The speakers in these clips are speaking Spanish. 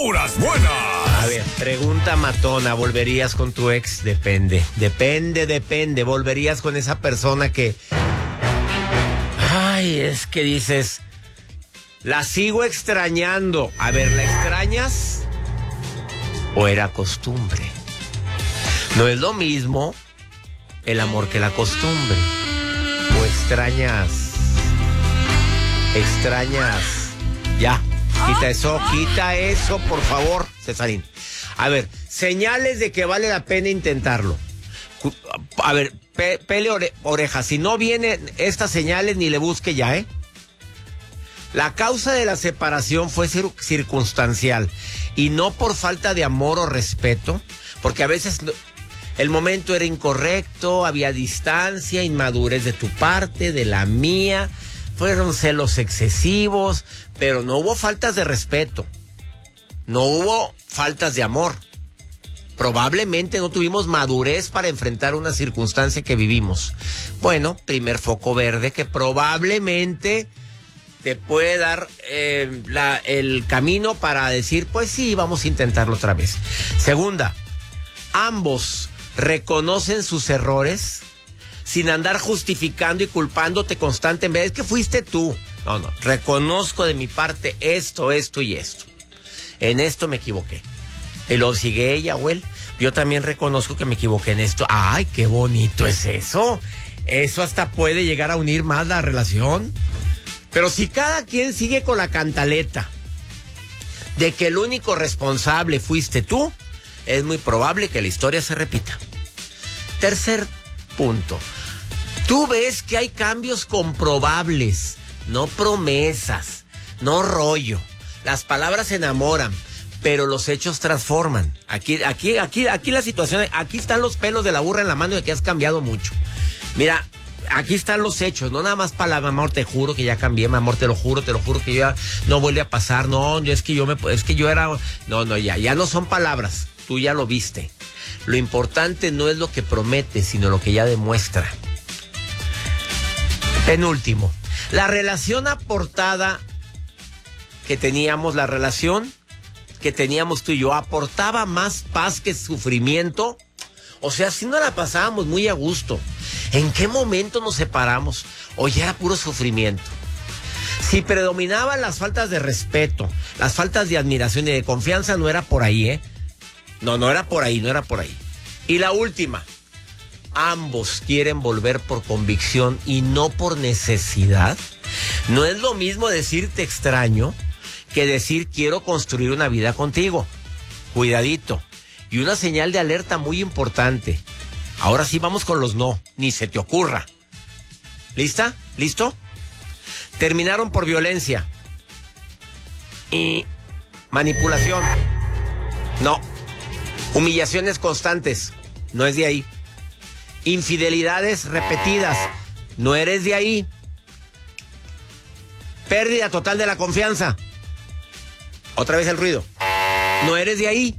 Puras buenas. A ver, pregunta matona, ¿volverías con tu ex? Depende. ¿Volverías con esa persona que... Ay, es que dices... La sigo extrañando. A ver, ¿la extrañas? ¿O era costumbre? No es lo mismo el amor que la costumbre. ¿O extrañas? Ya. Quita eso, por favor, Cesarín. A ver, señales de que vale la pena intentarlo. A ver, pele oreja. Si no vienen estas señales, ni le busque ya, ¿eh? La causa de la separación fue circunstancial y no por falta de amor o respeto, porque a veces el momento era incorrecto, había distancia, inmadurez de tu parte, de la mía, fueron celos excesivos, pero no hubo faltas de respeto, no hubo faltas de amor. Probablemente no tuvimos madurez para enfrentar una circunstancia que vivimos. Bueno, primer foco verde que probablemente te puede dar el camino para decir, pues sí, vamos a intentarlo otra vez. Segunda, ambos reconocen sus errores sin andar justificando y culpándote constantemente. Es que fuiste tú. No, reconozco de mi parte esto y esto. En esto me equivoqué. Y lo sigue ella o él. Yo también reconozco que me equivoqué en esto. ¡Ay, qué bonito es eso! Eso hasta puede llegar a unir más la relación. Pero si cada quien sigue con la cantaleta de que el único responsable fuiste tú, es muy probable que la historia se repita. Tercer punto. Tú ves que hay cambios comprobables, no promesas, no rollo. Las palabras enamoran, pero los hechos transforman. Aquí la situación, aquí están los pelos de la burra en la mano de que has cambiado mucho. Mira, aquí están los hechos, no nada más palabras. Amor, te juro que ya cambié, mi amor, te lo juro que ya no vuelve a pasar. No, es que yo era... No, ya no son palabras, tú ya lo viste. Lo importante no es lo que promete, sino lo que ya demuestra. Penúltimo, la relación aportada que teníamos, la relación que teníamos tú y yo, ¿aportaba más paz que sufrimiento? O sea, si no la pasábamos muy a gusto. ¿En qué momento nos separamos? ¿O ya era puro sufrimiento? Si predominaban las faltas de respeto, las faltas de admiración y de confianza, no era por ahí, ¿eh? No era por ahí. Y la última, ambos quieren volver por convicción y no por necesidad. No es lo mismo decir te extraño que decir quiero construir una vida contigo. Cuidadito. Y una señal de alerta muy importante. Ahora sí vamos con los no, ni se te ocurra. ¿Lista? ¿Listo? Terminaron por violencia y manipulación. No. Humillaciones constantes. No es de ahí. Infidelidades repetidas. No eres de ahí. Pérdida total de la confianza. Otra vez el ruido. No eres de ahí.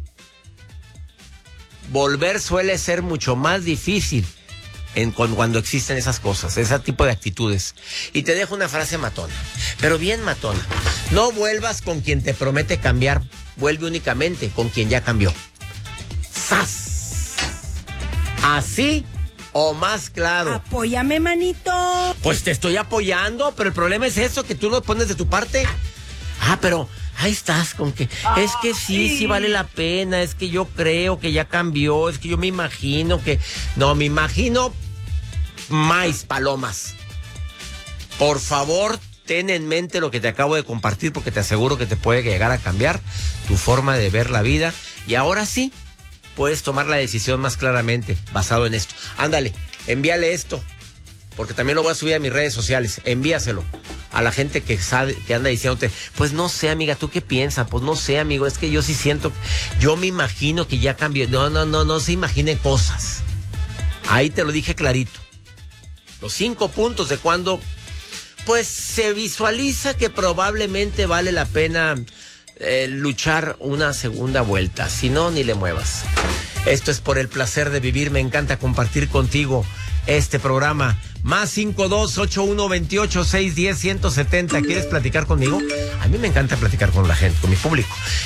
Volver suele ser mucho más difícil cuando existen esas cosas, ese tipo de actitudes. Y te dejo una frase matona, pero bien matona. No vuelvas con quien te promete cambiar, vuelve únicamente con quien ya cambió. ¡Sas! Así o más claro. Apóyame, manito. Pues te estoy apoyando, pero el problema es eso, que tú lo pones de tu parte. Pero... ahí estás con que, es que sí vale la pena, es que yo creo que ya cambió, es que yo me imagino que... No, me imagino más palomas. Por favor, ten en mente lo que te acabo de compartir, porque te aseguro que te puede llegar a cambiar tu forma de ver la vida. Y ahora sí, puedes tomar la decisión más claramente, basado en esto. Ándale, envíale esto, porque también lo voy a subir a mis redes sociales. Envíaselo a la gente que sabe, que anda diciéndote, pues no sé, amiga, ¿tú qué piensas? Pues no sé, amigo, es que yo sí siento, yo me imagino que ya cambió. No se imaginen cosas. Ahí te lo dije clarito. Los 5 puntos de cuando, pues se visualiza que probablemente vale la pena luchar una segunda vuelta. Si no, ni le muevas. Esto es Por el Placer de Vivir. Me encanta compartir contigo este programa. Más 52-8128-610-170. ¿Quieres platicar conmigo? A mí me encanta platicar con la gente, con mi público.